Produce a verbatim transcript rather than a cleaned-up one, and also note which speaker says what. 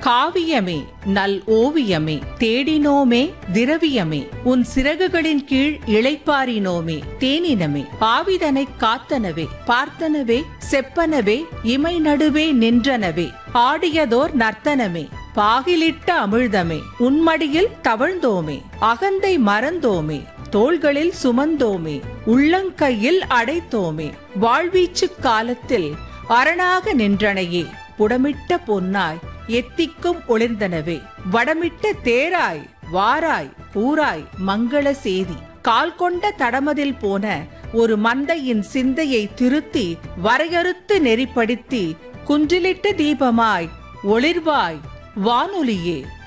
Speaker 1: காவியமே நல் ஓவியமே தேடினோமே திரவியமே உன் சிறகுகளின் கீழ் இளைப்பாரினோமே தேனினமே பாவிதனை காத்தனவே பார்த்தனவே செப்பனவே இமை நடுவே நின்றனவே ஆடியதோர் நர்த்தனமே பாகிலிட்ட அமிழ்தமே உன்மடியில் தவழ்ந்தோமே அகந்தை மறந்தோமே தோள்களில் சுமந்தோமே உள்ளங்கையில் அடைத்தோமே வாழ்வீச்சு காலத்தில் அரணாக நின்றனையே புடமிட்ட பொன்னாய் எத்திக்கும் ஒளிர்ந்தனவே வடமிட்ட தேராய் வாராய் கூராய் மங்கள சேதி கால் கொண்ட தடமதில் போன ஒரு மந்தையின் சிந்தையை திருத்தி வரையறுத்து நெறிப்படுத்தி குன்றிலிட்ட தீபமாய் ஒளிர்வாய் வானொலியே.